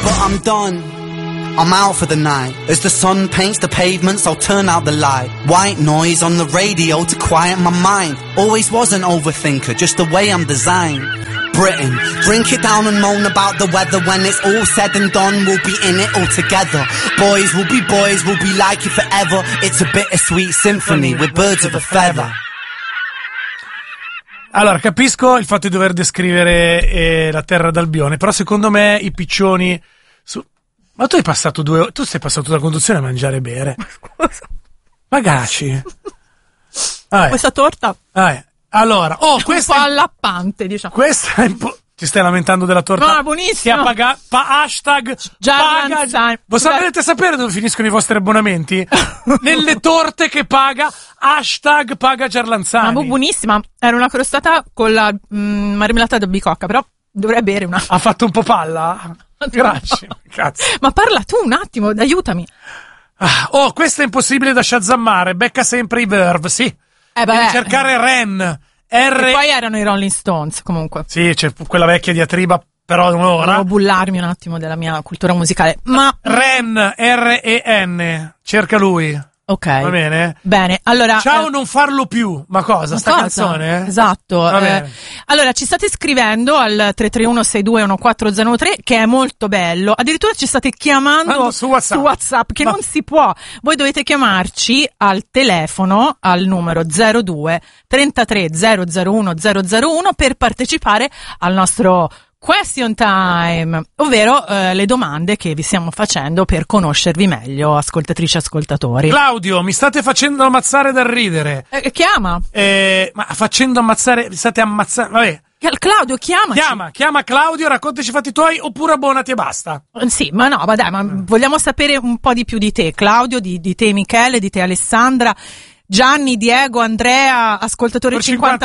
but I'm done. I'm out for the night. As the sun paints the pavements, I'll turn out the light. White noise on the radio to quiet my mind. Always was an overthinker, just the way I'm designed. Britain, drink it down and moan about the weather. When it's all said and done, we'll be in it all together. Boys will be boys, we'll be like it forever. It's a bittersweet symphony with birds of a feather. Allora, capisco il fatto di dover descrivere la terra d'Albione, però secondo me i piccioni... Ma tu hai passato tu sei passato la conduzione a mangiare e bere. Scusa. Magaci. Questa torta... Allora, questa un po' allappante, diciamo. Questa è ti stai lamentando della torta? No, buonissima. Che ha pagato hashtag paga. Volete sapere dove finiscono i vostri abbonamenti? Nelle torte che paga hashtag paga Gerlanzani. Ma buonissima. Era una crostata con la marmellata da bicocca, però dovrei bere una. Ha fatto un po' palla? Grazie. Cazzo. Ma parla tu un attimo, aiutami. Questo è impossibile da shazammare. Becca sempre i verb, sì. Devi cercare Ren. E poi erano i Rolling Stones, comunque. Sì, c'è quella vecchia diatriba, però un'ora. Devo bullarmi un attimo della mia cultura musicale. Ma Ren, R-E-N. Cerca lui. Ok. Va bene? Bene, allora... Ciao, non farlo più. Ma cosa? Sta canzone? Esatto. Allora, ci state scrivendo al 331-621403, che è molto bello. Addirittura ci state chiamando su WhatsApp, che non si può. Voi dovete chiamarci al telefono, al numero 02 33 001 001 per partecipare al nostro Question Time, ovvero le domande che vi stiamo facendo per conoscervi meglio, ascoltatrici e ascoltatori. Claudio, mi state facendo ammazzare dal ridere. Chiama. Ma facendo ammazzare, mi state ammazzando, vabbè. Claudio, chiamaci. Chiama Claudio, raccontaci i fatti tuoi, oppure abbonati e basta. Sì, ma no, ma dai, vogliamo sapere un po' di più di te, Claudio, di te Michele, di te Alessandra, Gianni, Diego, Andrea, ascoltatore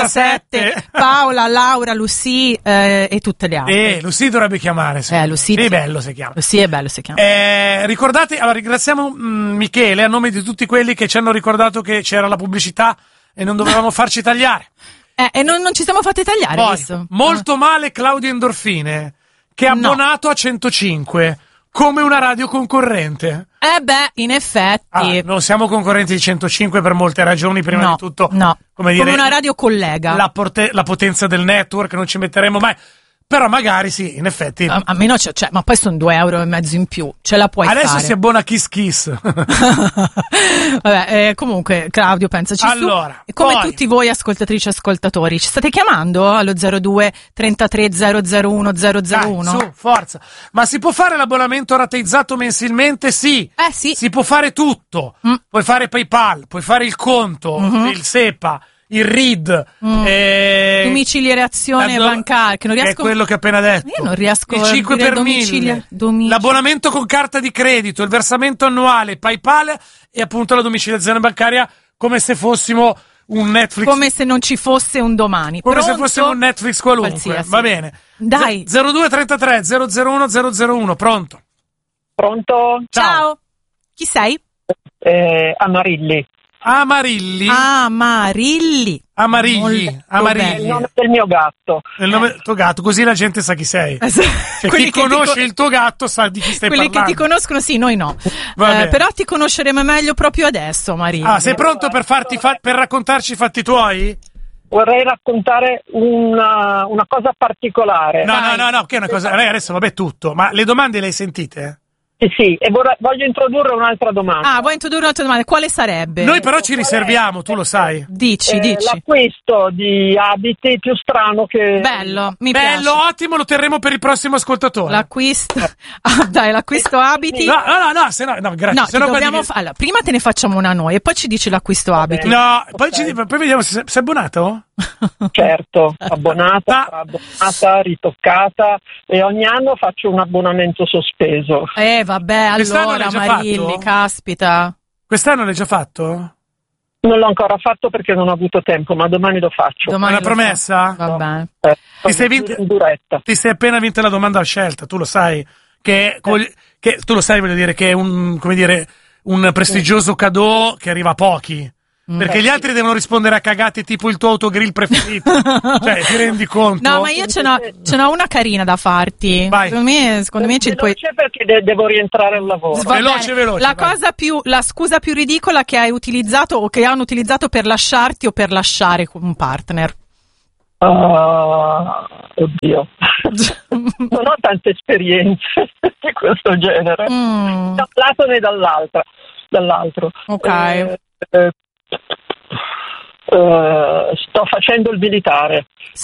57, Paola, Laura, Lucy e tutte le altre. Lucy dovrebbe chiamare. Lucy è bello se chiama. Lucy è bello se chiama. Ricordate, allora ringraziamo Michele a nome di tutti quelli che ci hanno ricordato che c'era la pubblicità e non dovevamo farci tagliare. E non ci siamo fatti tagliare. Poi, molto male Claudio Endorfine, che è abbonato a 105. Come una radio concorrente. In effetti. Non siamo concorrenti di 105 per molte ragioni. Prima di tutto, come una radio collega. La potenza del network, non ci metteremo mai. Però magari sì, in effetti. A meno ma poi sono 2,5 euro in più. Ce la puoi fare. Adesso si abbona Kiss Kiss. Vabbè, comunque, Claudio, pensaci allora, su. Come tutti voi, ascoltatrici e ascoltatori, ci state chiamando allo 02 33 001 001? Su, forza. Ma si può fare l'abbonamento rateizzato mensilmente? Sì. Sì. Si può fare tutto. Puoi fare PayPal, puoi fare il conto, il SEPA, il RID, domiciliazione bancaria, che non riesco. È quello che ho appena detto. Io non riesco il 5 per 1000, l'abbonamento con carta di credito, il versamento annuale, PayPal e appunto la domiciliazione bancaria, come se fossimo un Netflix. Come se non ci fosse un domani. Come se fossimo un Netflix qualunque. Qualsiasi. Va bene. Dai. 02 33 001 001, pronto? Pronto? Ciao. Chi sei? Amarilli. Amarilli. È il nome del mio gatto. Il nome del tuo gatto, così la gente sa chi sei. Cioè, chi conosce il tuo gatto sa di chi stai parlando. Quelli che ti conoscono, sì, noi no. Però ti conosceremo meglio proprio adesso, Maria. Sei pronto per raccontarci i fatti tuoi? Vorrei raccontare una cosa particolare. No, che è una cosa. Adesso vabbè tutto, ma le domande le hai sentite? Sì, e voglio introdurre un'altra domanda. Vuoi introdurre un'altra domanda? Quale sarebbe? Noi però ci riserviamo, tu lo sai. Dici. L'acquisto di abiti più strano che... Bello, mi piace. Bello, ottimo, lo terremo per il prossimo ascoltatore. L'acquisto abiti. No, grazie. Allora, prima te ne facciamo una noi e poi ci dici l'acquisto abiti. No, poi vediamo se sei abbonato? Certo, abbonata, ritoccata, e ogni anno faccio un abbonamento sospeso. Vabbè, allora Marilli, caspita. Quest'anno l'hai già fatto? Non l'ho ancora fatto perché non ho avuto tempo, ma domani lo faccio. Una promessa? Va bene. Ti sei appena vinta la domanda a scelta, tu lo sai che tu lo sai, voglio dire, che è un prestigioso cadeau che arriva a pochi. Perché gli altri devono rispondere a cagate tipo il tuo autogrill preferito. Cioè, ti rendi conto? No, ma io ce n'ho una carina da farti. Vai. Secondo me ci puoi. Veloce perché devo rientrare al lavoro. Va Veloce, bene. veloce, vai. La scusa più ridicola che hai utilizzato o che hanno utilizzato per lasciarti o per lasciare un partner. Oddio. Non ho tante esperienze di questo genere. Da un lato né dall'altro. Ok. Sto facendo il militare.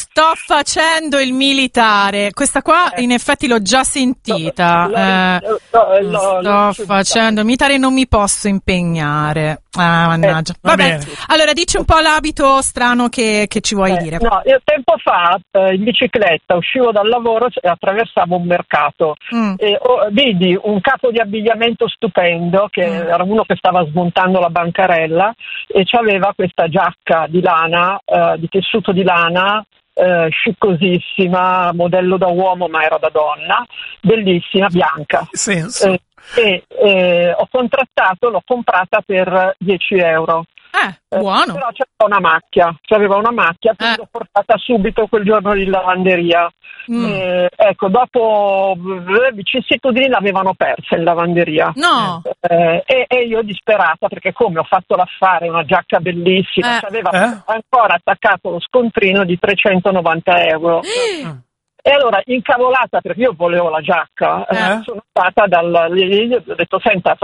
Questa qua in effetti l'ho già sentita. Sto facendo il militare e non mi posso impegnare. Mannaggia. Va Vabbè. bene. Allora dici un po' l'abito strano che ci vuoi dire. No, io tempo fa in bicicletta uscivo dal lavoro e attraversavo un mercato e vidi un capo di abbigliamento stupendo che era uno che stava smontando la bancarella e c'aveva questa giacca di lana, di tessuto di lana, sciccosissima, modello da uomo ma era da donna, bellissima, bianca. Senso. L'ho comprata per 10 euro. Buono. Però c'aveva una macchia, quindi l'ho portata subito quel giorno in lavanderia. Ecco, dopo vicissitudini l'avevano persa in lavanderia. No. E io disperata, perché come ho fatto l'affare, una giacca bellissima, c'aveva ancora attaccato lo scontrino di 390 euro. E allora, incavolata, perché io volevo la giacca, sono stata lì, ho detto, senta,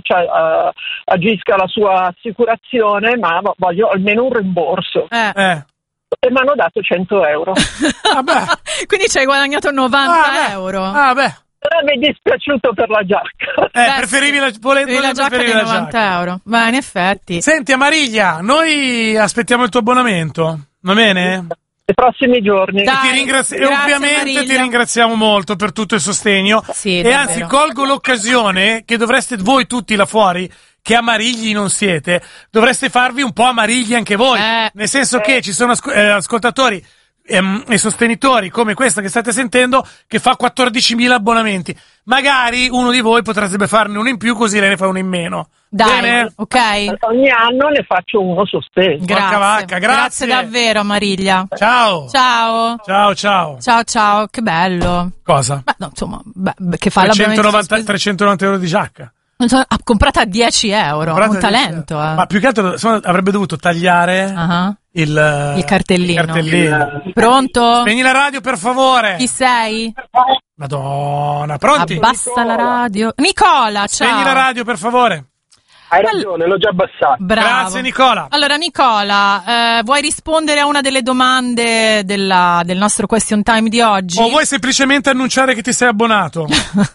agisca la sua assicurazione, ma voglio almeno un rimborso. E mi hanno dato 100 euro. Quindi ci hai guadagnato 90 euro. Però mi è dispiaciuto per la giacca. Preferivi la giacca di 90 euro. Ma in effetti. Senti, Amariglia, noi aspettiamo il tuo abbonamento, va bene? I prossimi giorni. Dai, E ovviamente Mariglia. ti ringraziamo molto per tutto il sostegno. Sì, e davvero. anzi colgo l'occasione che dovreste voi tutti là fuori, che amarigli non siete, dovreste farvi un po' amarigli anche voi, nel senso che ci sono ascoltatori e sostenitori come questa che state sentendo che fa 14.000 abbonamenti. Magari uno di voi potrebbe farne uno in più, così lei ne fa uno in meno. Dai, bene? ok. Ogni anno ne faccio uno sospeso. Porca vacca, grazie. davvero, Mariglia. Ciao. Ciao. Ciao. Che bello. Cosa? Beh, no, insomma, che fa l'abbonamento 390 euro di giacca. Ha comprata a 10 euro. Un talento. Ma più che altro insomma, avrebbe dovuto tagliare il cartellino. Pronto? Spegni la radio, per favore. Chi sei? Madonna, pronti? Abbassa la radio. Nicola, ciao. Spegni la radio, per favore. Hai ragione, l'ho già abbassato. Bravo. Grazie, Nicola. Allora, Nicola, vuoi rispondere a una delle domande del nostro question time di oggi? O vuoi semplicemente annunciare che ti sei abbonato?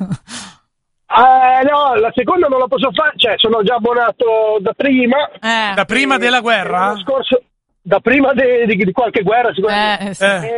No, la seconda non la posso fare, cioè sono già abbonato da prima. Da prima della guerra? L'anno scorso, da prima di qualche guerra sicuramente.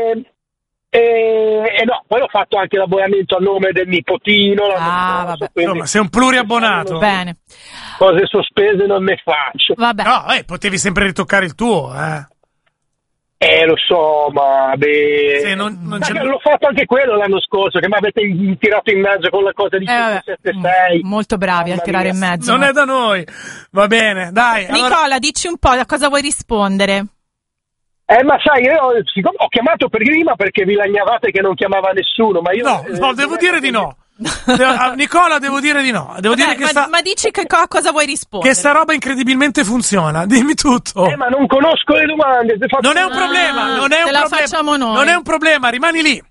E no, poi ho fatto anche l'abbonamento a nome del nipotino. Vabbè. Insomma, sei un pluriabbonato. Bene. Cose sospese non ne faccio. Vabbè. No, potevi sempre ritoccare il tuo, Lo so, ma Sì, non c'è... l'ho fatto anche quello l'anno scorso, che mi avete tirato in mezzo con la cosa di 576. Molto bravi a tirare in mezzo. Non è da noi. Va bene, dai. Nicola, allora... dici un po' a cosa vuoi rispondere? Ma sai, io ho chiamato prima perché vi lagnavate che non chiamava nessuno, ma io... No, devo dire di no. Nicola, devo dire di no. Devo dire che ma dici a cosa vuoi rispondere? Che sta roba incredibilmente funziona. Dimmi tutto. Ma non conosco le domande. Non è un problema. Non è un la problema. facciamo noi. Non è un problema, rimani lì.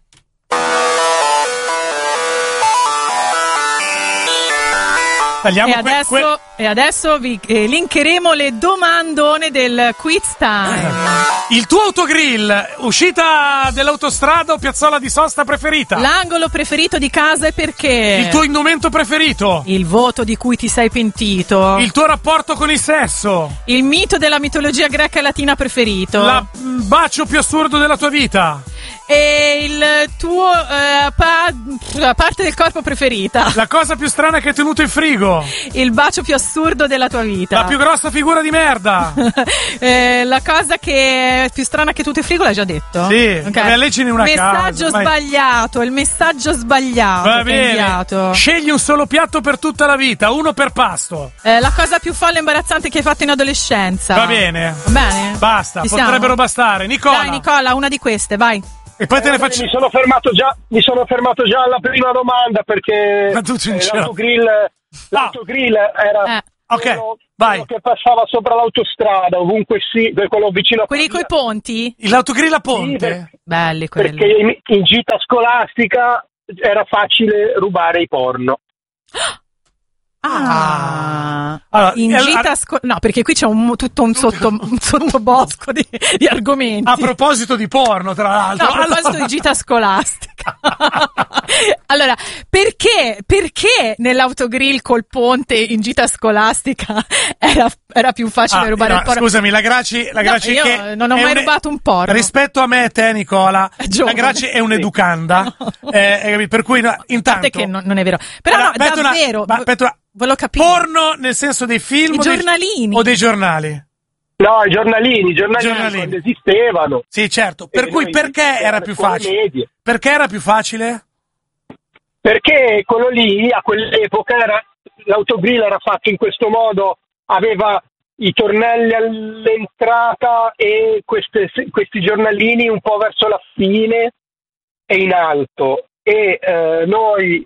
Tagliamo E adesso vi linkeremo le domandone del quiz time. Il tuo autogrill, uscita dell'autostrada o piazzola di sosta preferita? L'angolo preferito di casa e perché? Il tuo indumento preferito? Il voto di cui ti sei pentito? Il tuo rapporto con il sesso? Il mito della mitologia greca e latina preferito? Il bacio più assurdo della tua vita? E il tuo parte del corpo preferita. La cosa più strana che hai tenuto in frigo. Il bacio più assurdo della tua vita. La più grossa figura di merda. La cosa che è più strana che tu te frigo l'hai già detto? Sì, okay. Lei ce n'è una messaggio casa. Sbagliato, il messaggio sbagliato. Va bene. Inviato. Scegli un solo piatto per tutta la vita, uno per pasto. La cosa più folle e imbarazzante che hai fatto in adolescenza. Va bene. Va bene? Basta, potrebbero bastare. Nicola. Dai Nicola, una di queste, vai. E poi te ne faccio. Mi sono fermato già alla prima domanda perché l'autogrill era ok, vai. Che passava sopra l'autostrada, ovunque sì, quello vicino a quelli coi ponti? L'autogrill a ponte? Sì, belli quelli. Perché in gita scolastica era facile rubare i porno. Allora, in gita no, perché qui c'è tutto un sottobosco di argomenti. A proposito di porno, tra l'altro. No, a proposito di gita scolastica. Allora, perché nell'autogrill col ponte in gita scolastica era più facile rubare il porno? Scusami, la Graci io che non ho mai rubato un porno. Rispetto a me e te, Nicola, la Graci è un'educanda. Per cui intanto che non è vero. Però davvero. Volevo capire. Porno nel senso dei film o dei giornali? No, i giornalini quando esistevano. Sì, certo. Per cui perché era più facile? Perché era più facile? Perché quello lì a quell'epoca l'autogrill era fatto in questo modo, aveva i tornelli all'entrata e questi giornalini un po' verso la fine e in alto. E noi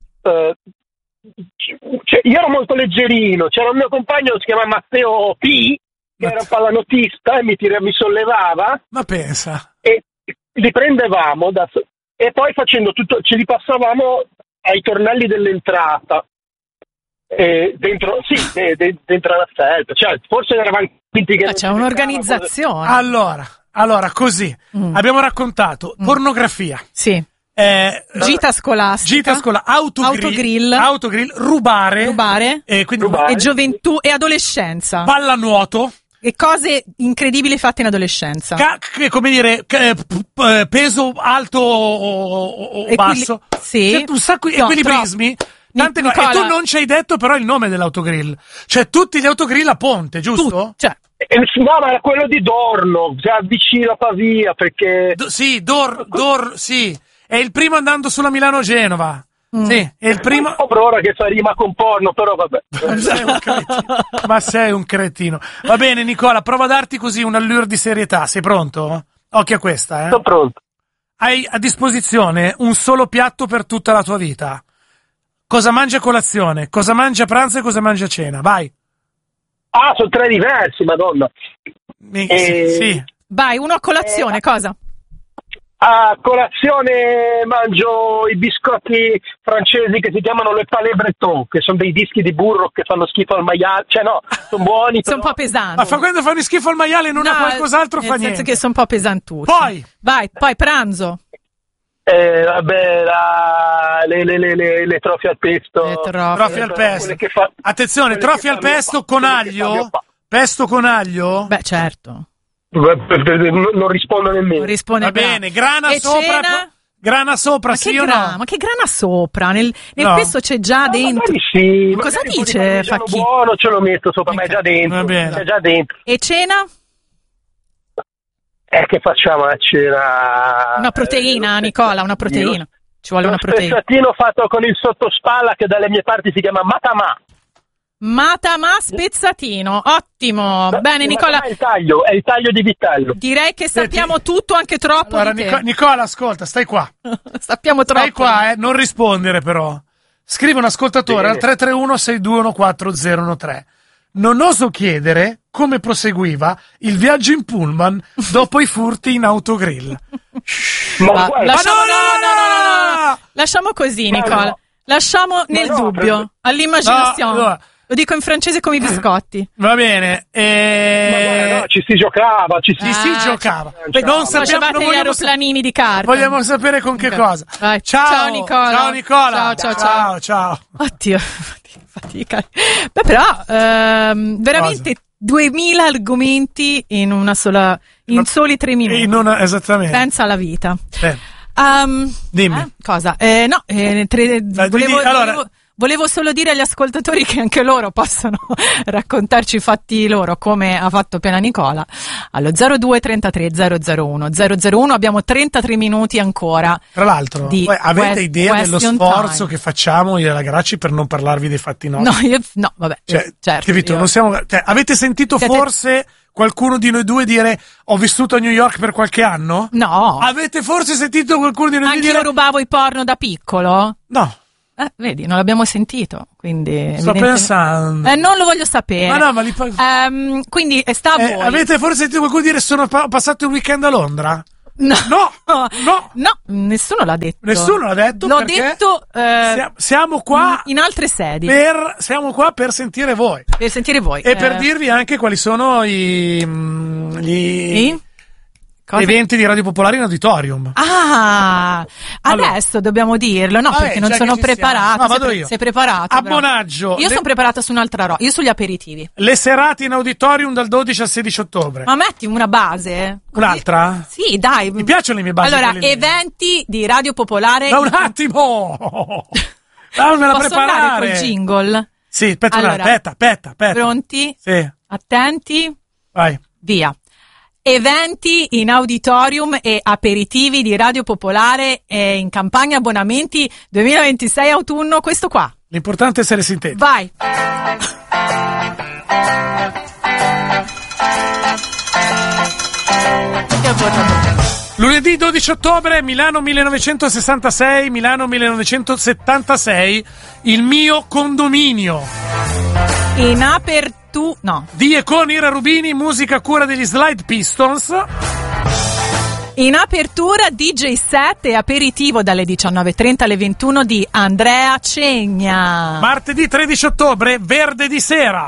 io ero molto leggerino, c'era un mio compagno, si chiama Matteo P, che era un pallanotista e mi sollevava. Ma pensa. E li prendevamo e poi facendo tutto, ce li passavamo ai tornelli dell'entrata. Dentro la felpa, cioè forse eravamo quinti che c'è un'organizzazione. Allora così abbiamo raccontato pornografia. Sì. Gita scolastica, autogrill, rubare e gioventù e adolescenza, pallanuoto e cose incredibili fatte in adolescenza. Come dire, peso alto o basso, sì, c'è un sacco di equilibrismi. E tu non ci hai detto però il nome dell'autogrill, cioè tutti gli autogrill a ponte, giusto? No, ma era quello di Dorno, cioè vicino a Pavia, perché sì, sì. È il primo andando sulla Milano-Genova. Sì, è il primo. Per ora che fa rima con porno, però vabbè. Ma sei un cretino. Va bene, Nicola, prova a darti così un allure di serietà. Sei pronto? Occhio a questa, Sono pronto. Hai a disposizione un solo piatto per tutta la tua vita. Cosa mangi a colazione? Cosa mangi a pranzo e cosa mangi a cena? Vai. Sono tre diversi, madonna. Sì. Vai, uno a colazione, cosa? A colazione mangio i biscotti francesi che si chiamano le palais breton, che sono dei dischi di burro che fanno schifo al maiale, cioè no, sono buoni. Sono un po' pesanti. Ma quando fanno schifo al maiale non ha qualcos'altro, fa niente. Nel senso che sono un po' pesantucci. Poi pranzo. Vabbè, le trofie al pesto. Trofie al pesto. Attenzione, trofie al pesto con aglio? Pesto con aglio? Beh, certo. Non rispondo nemmeno. Va bene, grana e sopra. Cena? Grana sopra, ma sì o no? Ma che grana sopra? Nel pesto c'è già dentro. Sì, cosa dice Facchi? Buono ce lo metto sopra, ma è già dentro. Va bene. C'è già dentro. E cena? Che facciamo a cena? Una proteina, Nicola, una proteina. Ci vuole una proteina. Un spezzatino fatto con il sottospalla che dalle mie parti si chiama matamà. Matamà spezzatino, ottimo. Bene, Nicola. È il taglio di vitello. Direi che sappiamo tutto, anche troppo. Allora, di te. Nicola, ascolta, stai qua. Sappiamo troppo. Stai qua, non rispondere però. Scrive un ascoltatore al 331-621-4013. Non oso chiedere come proseguiva il viaggio in pullman dopo i furti in autogrill. No. Lasciamo così, Nicola. No. Lasciamo nel dubbio, all'immaginazione. No. Lo dico in francese come i biscotti. Va bene. No, ci si giocava. Ci si giocava. Non facevate gli aeroplanini di carta. Vogliamo sapere con che cosa. Vai. Ciao Nicola. Ciao Nicola. Ciao. Ciao. Oddio, fatica. Beh, però veramente 2000 argomenti in soli 3 minuti. Esattamente. Pensa alla vita. Dimmi. Cosa? Volevo solo dire agli ascoltatori che anche loro possono raccontarci i fatti loro, come ha fatto appena Nicola, allo 02 33 001 001. Abbiamo 33 minuti ancora. Tra l'altro, avete idea dello sforzo che facciamo io e la Gracci per non parlarvi dei fatti nostri? No, vabbè. Certo. Capito? Non siamo, avete sentito forse qualcuno di noi due dire ho vissuto a New York per qualche anno? No. Avete forse sentito qualcuno di noi due dire anche io rubavo i porno da piccolo? No. Vedi, non l'abbiamo sentito, quindi sto pensando. Non lo voglio sapere. Ma quindi sta a voi. Avete forse sentito qualcuno dire sono passato il weekend a Londra? No, nessuno l'ha detto. Nessuno l'ha detto. L'ho detto. Siamo qua in altre sedi. Siamo qua per sentire voi. Per sentire voi. E per dirvi anche quali sono gli eventi di Radio Popolare in auditorium. Adesso dobbiamo dirlo, no? Perché non sono preparata. No, vado io. Sei preparato? Abbonaggio. Io sono preparata su un'altra roba. Io sugli aperitivi. Le serate in auditorium dal 12 al 16 ottobre. Ma metti una base. Un'altra? Sì, dai. Mi piacciono le mie basi. Allora, eventi di Radio Popolare. Ma un attimo! Dammela Posso preparare col jingle? Sì, aspetta. Pronti? Sì. Attenti? Vai. Via. Eventi in auditorium e aperitivi di Radio Popolare e in campagna abbonamenti 2026 autunno, questo qua. L'importante è essere sintetici. Vai. Lunedì 12 ottobre, Milano 1966, Milano 1976, il mio condominio. In apertura. No. Di e con Ira Rubini, musica a cura degli Slide Pistons. In apertura DJ set e aperitivo dalle 19.30 alle 21 di Andrea Cegna. Martedì 13 ottobre, Verde di sera,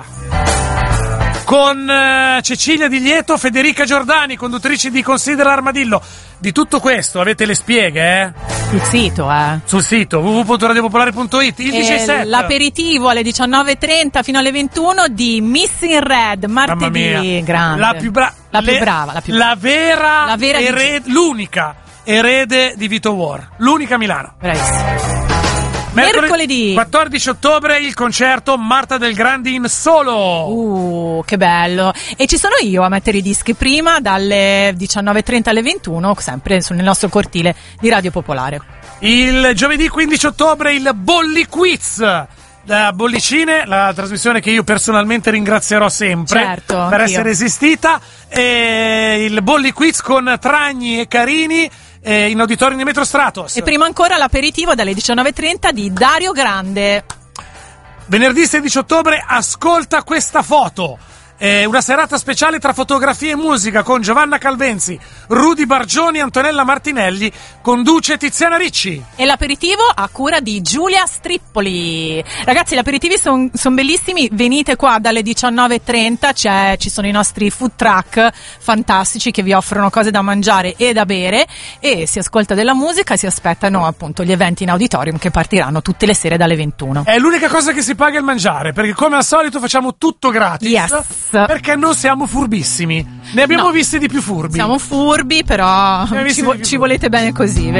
con Cecilia Di Lieto, Federica Giordani, conduttrici di Considera Armadillo. Di tutto questo avete le spieghe, sul sito www.radiopopolare.it. Il DJ set, l'aperitivo alle 19.30 fino alle 21 di Missing Red, martedì. Grande, la più brava, la vera l'unica erede di Vito War, l'unica a Milano. Bravissimo. Mercoledì 14 ottobre il concerto Marta del Grandi in solo. Che bello. E ci sono io a mettere i dischi prima, dalle 19.30 alle 21, sempre nel nostro cortile di Radio Popolare. Il giovedì 15 ottobre il Bolli Quiz da Bollicine, la trasmissione che io personalmente ringrazierò sempre per essere esistita. E il Bolli Quiz con Tragni e Carini in auditorium di Metro Stratos. E prima ancora l'aperitivo dalle 19.30 di Dario Grande. Venerdì 16 ottobre, ascolta questa foto. Una serata speciale tra fotografie e musica con Giovanna Calvenzi, Rudy Bargioni e Antonella Martinelli, conduce Tiziana Ricci. E l'aperitivo a cura di Giulia Strippoli. Ragazzi, gli aperitivi sono bellissimi, venite qua dalle 19.30, ci sono i nostri food truck fantastici che vi offrono cose da mangiare e da bere, e si ascolta della musica e si aspettano appunto gli eventi in auditorium che partiranno tutte le sere dalle 21. È l'unica cosa che si paga il mangiare, perché come al solito facciamo tutto gratis. Yes. Perché non siamo furbissimi. Ne abbiamo visti di più furbi. Siamo furbi, però ci volete bene così.